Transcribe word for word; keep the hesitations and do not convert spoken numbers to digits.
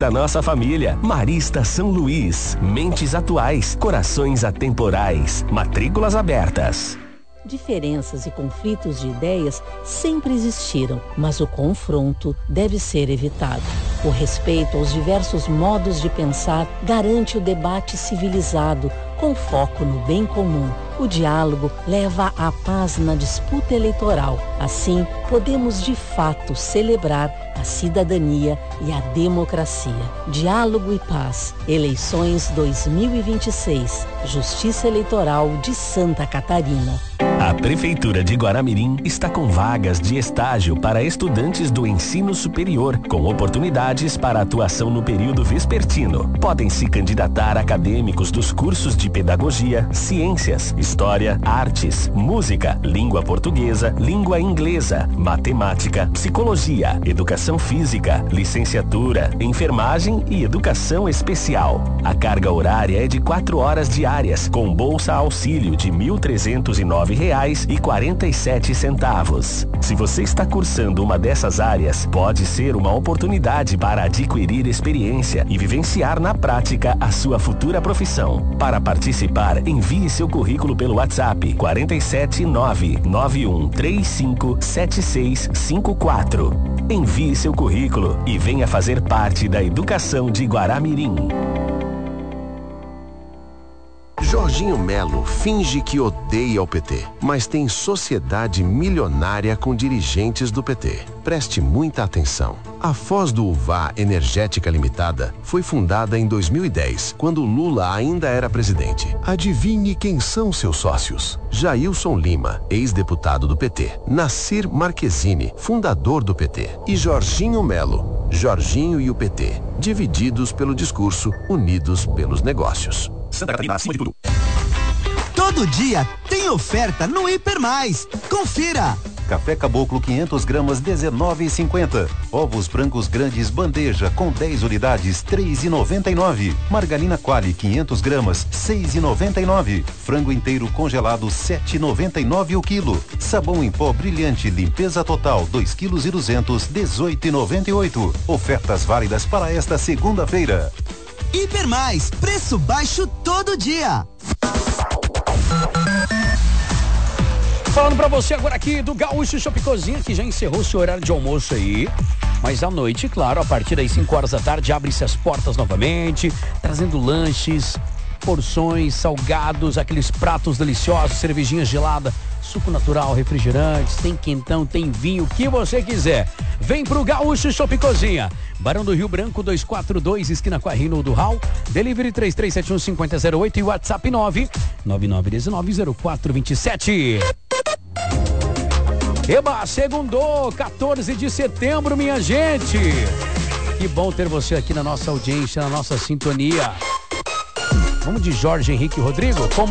da nossa família. Marista São Luís. Mentes atuais, corações atemporais. Matrículas abertas. Diferenças e conflitos de ideias sempre existiram, mas o confronto deve ser evitado. O respeito aos diversos modos de pensar garante o debate civilizado, com foco no bem comum. O diálogo leva à paz na disputa eleitoral. Assim, podemos de fato celebrar a cidadania e a democracia. Diálogo e paz. Eleições dois mil e vinte e seis. Justiça Eleitoral de Santa Catarina. A Prefeitura de Guaramirim está com vagas de estágio para estudantes do ensino superior, com oportunidades para atuação no período vespertino. Podem se candidatar acadêmicos dos cursos de Pedagogia, Ciências, História, Artes, Música, Língua Portuguesa, Língua Inglesa, Matemática, Psicologia, Educação Física, Licenciatura, Enfermagem e Educação Especial. A carga horária é de quatro horas diárias, com bolsa auxílio de mil trezentos e nove reais e quarenta e sete centavos. Se você está cursando uma dessas áreas, pode ser uma oportunidade para adquirir experiência e vivenciar na prática a sua futura profissão. Para participar, envie seu currículo pelo WhatsApp quatro sete nove nove um três cinco sete seis cinco quatro. Envie seu currículo e venha fazer parte da educação de Guaramirim. Jorginho Melo finge que odeia o P T, mas tem sociedade milionária com dirigentes do P T. Preste muita atenção. A Foz do Uvá Energética Limitada foi fundada em dois mil e dez, quando Lula ainda era presidente. Adivinhe quem são seus sócios? Jailson Lima, ex-deputado do P T. Nassir Marquezine, fundador do P T. E Jorginho Melo, Jorginho e o P T. Divididos pelo discurso, unidos pelos negócios. Santa Catarina, acima de tudo. Todo dia tem oferta no Hiper Mais. Confira! Café Caboclo quinhentas gramas dezenove e cinquenta. Ovos brancos grandes bandeja com dez unidades três e noventa e nove. Margarina Qualy quinhentas gramas seis e noventa e nove. Frango inteiro congelado sete e noventa e nove o quilo. Sabão em pó brilhante limpeza total dois quilos e duzentos dezoito e noventa e oito. Ofertas válidas para esta segunda-feira. Hiper Mais, preço baixo todo dia. Falando pra você agora aqui do Gaúcho Shop Cozinha, que já encerrou seu horário de almoço aí. Mas à noite, claro, a partir das cinco horas da tarde, abrem-se as portas novamente, trazendo lanches, porções, salgados, aqueles pratos deliciosos, cervejinha gelada, suco natural, refrigerantes, tem quentão, tem vinho, o que você quiser. Vem pro Gaúcho Shop Cozinha. Barão do Rio Branco, duzentos e quarenta e dois, esquina com a Rino do Hall. Delivery três três sete um cinco zero zero oito e WhatsApp nove nove nove um nove zero quatro dois sete. Eba, segundou, quatorze de setembro, minha gente. Que bom ter você aqui na nossa audiência, na nossa sintonia. Vamos de Jorge Henrique Rodrigo?